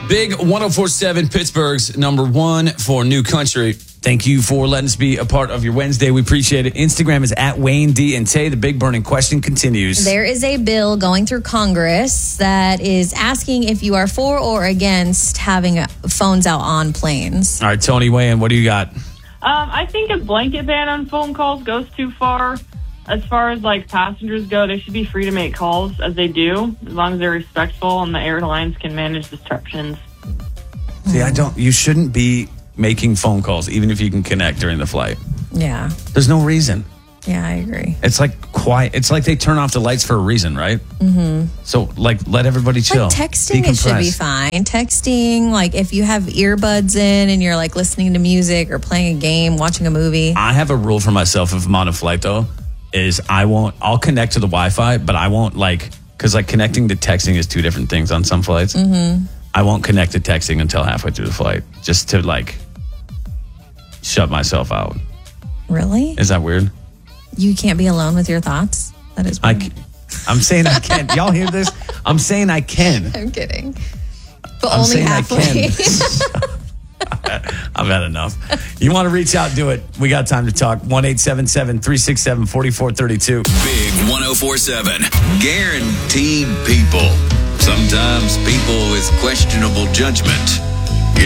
Big 104.7 Pittsburgh's number one for new country. Thank you for letting us be a part of your Wednesday. We appreciate it. Instagram is at Wayne D and Tay. The big burning question continues. There is a bill going through Congress that is asking if you are for or against having phones out on planes. All right, Tony, weigh in. What do you got? I think a blanket ban on phone calls goes too far. As far as like passengers go, they should be free to make calls as they do, as long as they're respectful and the airlines can manage disruptions. See, you shouldn't be making phone calls, even if you can connect during the flight. Yeah. There's no reason. Yeah, I agree. It's like quiet. It's like they turn off the lights for a reason, right? Mm-hmm. So, like, let everybody chill. Like texting, it should be fine. Texting, like, if you have earbuds in and you're, like, listening to music or playing a game, watching a movie. I have a rule for myself if I'm on a flight, though, is I'll connect to the Wi-Fi, but I won't, like, because, like, connecting to texting is two different things on some flights. Mm-hmm. I won't connect to texting until halfway through the flight, just to, like, shut myself out. Really? Is that weird? You can't be alone with your thoughts? That is weird. I'm saying I can. Y'all hear this? I'm saying I can. I'm kidding. But I'm only saying halfway. I've had enough. You want to reach out, do it. We got time to talk. 1-877-367-4432. Big 104.7. Guaranteed people. Sometimes people with questionable judgment.